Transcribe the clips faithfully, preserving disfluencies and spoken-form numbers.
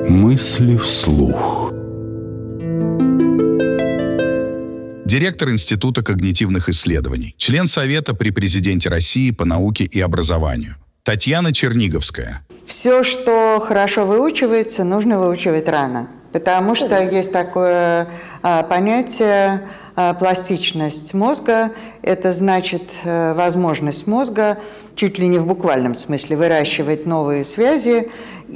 Мысли вслух. Директор Института когнитивных исследований, член Совета при Президенте России по науке и образованию Татьяна Черниговская. Все, что хорошо выучивается, нужно выучивать рано. Потому что есть такое а, понятие а, пластичность мозга. Это значит а, возможность мозга чуть ли не в буквальном смысле выращивать новые связи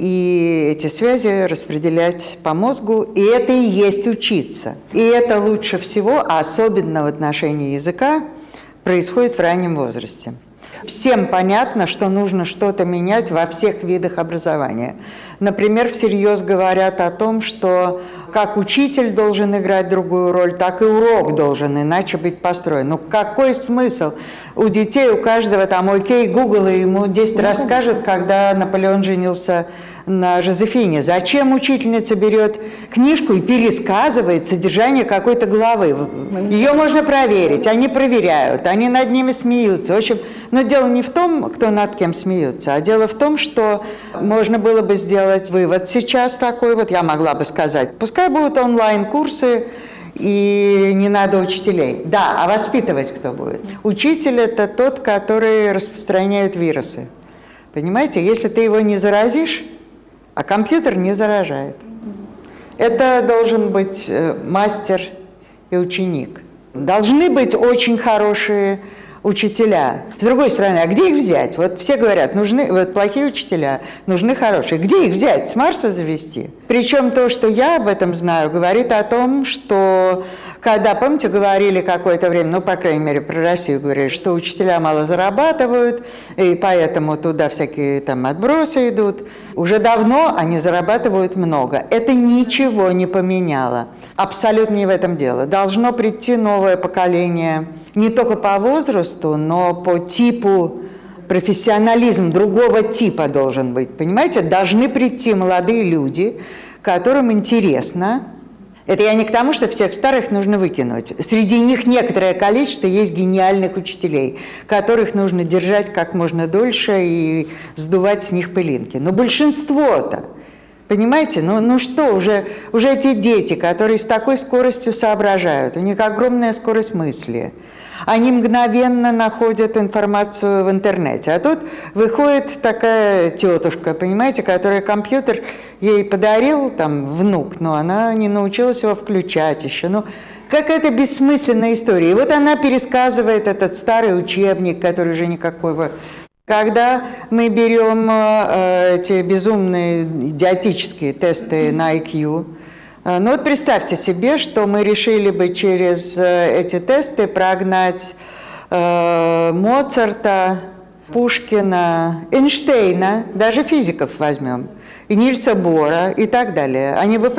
и эти связи распределять по мозгу. И это и есть учиться. И это лучше всего, а особенно в отношении языка, происходит в раннем возрасте. Всем понятно, что нужно что-то менять во всех видах образования. Например, всерьез говорят о том, что как учитель должен играть другую роль, так и урок должен иначе быть построен. Ну какой смысл? У детей, у каждого там окей, Google, и ему десять раз скажут, когда Наполеон женился на Жозефине. Зачем учительница берет книжку и пересказывает содержание какой-то главы? Ее можно проверить, они проверяют, они над ними смеются. В общем, но дело не в том, кто над кем смеется, а дело в том, что можно было бы сделать вывод сейчас такой, вот я могла бы сказать, пускай будут онлайн-курсы, и не надо учителей. Да, а воспитывать кто будет? Учитель – это тот, который распространяет вирусы. Понимаете, если ты его не заразишь, а компьютер не заражает. Это должен быть мастер и ученик. Должны быть очень хорошие учителя. С другой стороны, а где их взять? Вот все говорят, нужны вот плохие учителя, нужны хорошие. Где их взять? С Марса завести? Причем то, что я об этом знаю, говорит о том, что когда, помните, говорили какое-то время, ну, по крайней мере, про Россию говорили, что учителя мало зарабатывают, и поэтому туда всякие там отбросы идут. Уже давно они зарабатывают много. Это ничего не поменяло. Абсолютно не в этом дело. Должно прийти новое поколение не только по возрасту, но по типу, профессионализм другого типа должен быть. Понимаете, должны прийти молодые люди, которым интересно. Это я не к тому, что всех старых нужно выкинуть. Среди них некоторое количество есть гениальных учителей, которых нужно держать как можно дольше и сдувать с них пылинки. Но большинство-то, понимаете, ну, ну что, уже, уже эти дети, которые с такой скоростью соображают, у них огромная скорость мысли, они мгновенно находят информацию в интернете. А тут выходит такая тетушка, понимаете, которая компьютер ей подарил, там, внук, но она не научилась его включать еще. Ну, какая-то бессмысленная история. И вот она пересказывает этот старый учебник, который уже никакого... Когда мы берем э, эти безумные идиотические тесты на ай кью, ну вот представьте себе, что мы решили бы через эти тесты прогнать э, Моцарта, Пушкина, Эйнштейна, даже физиков возьмем, и Нильса Бора и так далее. Они бы